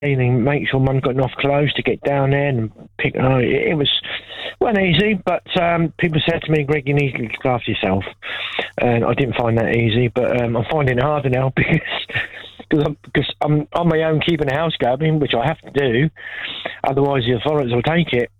and make sure Mum got enough clothes to get down there and pick. It wasn't easy, but people said to me, Greg, you need to look after yourself. And I didn't find that easy, but I'm finding it harder now because I'm on my own keeping the house going, which I have to do. Otherwise, the authorities will take it.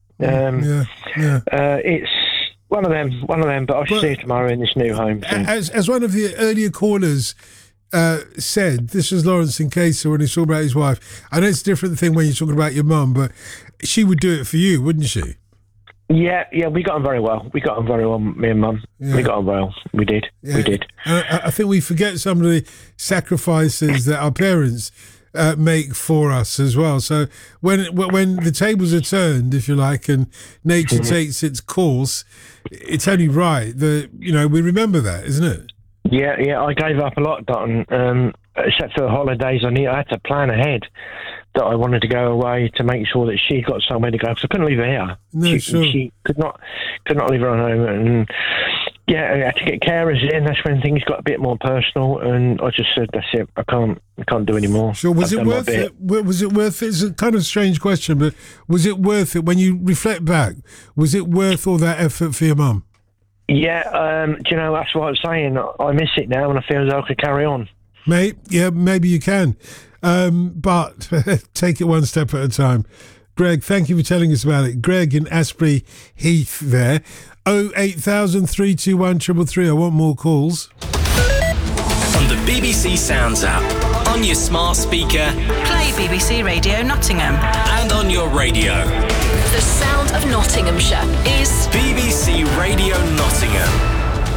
It's one of them, but I should see you tomorrow in this new home. As one of the earlier callers said, this was Lawrence Nkesa when he talked about his wife. I know it's a different thing when you're talking about your mum, but she would do it for you, wouldn't she? Yeah, we got on very well. Me and Mum. Yeah. We got on well. We did. I think we forget some of the sacrifices that our parents make for us as well. So when the tables are turned, if you like, and nature takes its course, it's only right that, we remember that, isn't it? Yeah, I gave up a lot, Dotton. Except for the holidays, I had to plan ahead that I wanted to go away to make sure that she got somewhere to go, because I couldn't leave her here. No, she could not leave her at home, and I had to get carers in. That's when things got a bit more personal, and I just said, that's it. I can't do any more. Sure. Was it worth it? Was it worth it? It's a kind of strange question, but was it worth it when you reflect back? Was it worth all that effort for your mum? Yeah, that's what I was saying. I miss it now, and I feel as though I could carry on. Mate, yeah, maybe you can. But take it one step at a time. Greg, thank you for telling us about it. Greg in Asprey Heath there. 08000 321 333. I want more calls. On the BBC Sounds app, on your smart speaker, play BBC Radio Nottingham, and on your radio. The sound of Nottinghamshire is BBC Radio Nottingham.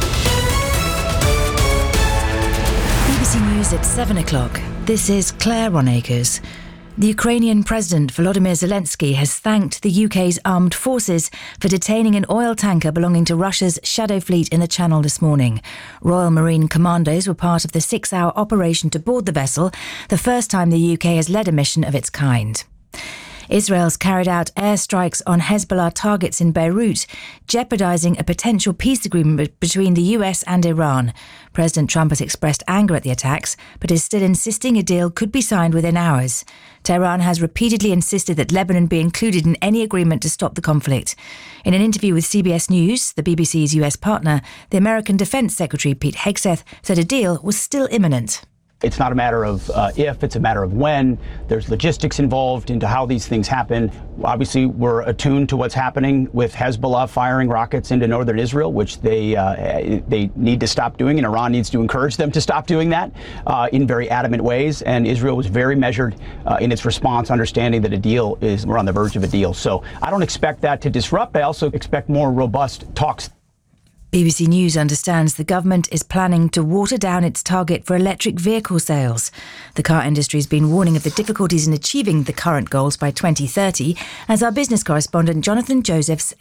BBC News at 7 o'clock. This is Claire Ronacres. The Ukrainian President Volodymyr Zelensky has thanked the UK's armed forces for detaining an oil tanker belonging to Russia's Shadow Fleet in the Channel this morning. Royal Marine Commandos were part of the 6-hour operation to board the vessel, the first time the UK has led a mission of its kind. Israel's carried out airstrikes on Hezbollah targets in Beirut, jeopardising a potential peace agreement between the US and Iran. President Trump has expressed anger at the attacks, but is still insisting a deal could be signed within hours. Tehran has repeatedly insisted that Lebanon be included in any agreement to stop the conflict. In an interview with CBS News, the BBC's US partner, the American Defense Secretary Pete Hegseth said a deal was still imminent. It's not a matter of if, it's a matter of when. There's logistics involved into how these things happen. Obviously, we're attuned to what's happening with Hezbollah firing rockets into northern Israel, which they need to stop doing, and Iran needs to encourage them to stop doing that in very adamant ways. And Israel was very measured in its response, understanding that we're on the verge of a deal. So I don't expect that to disrupt. I also expect more robust talks. BBC News understands the government is planning to water down its target for electric vehicle sales. The car industry has been warning of the difficulties in achieving the current goals by 2030, as our business correspondent Jonathan Josephs